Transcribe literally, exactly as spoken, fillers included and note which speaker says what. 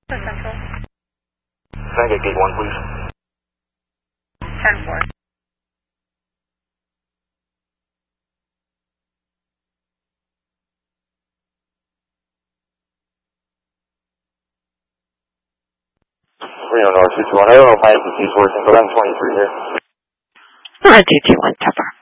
Speaker 1: Central.
Speaker 2: Can I get gate one, please?
Speaker 1: ten four.
Speaker 2: Reno North two two one. I don't know if my agency's working, but I'm twenty-three here.
Speaker 3: Uh, two two one, Tupper.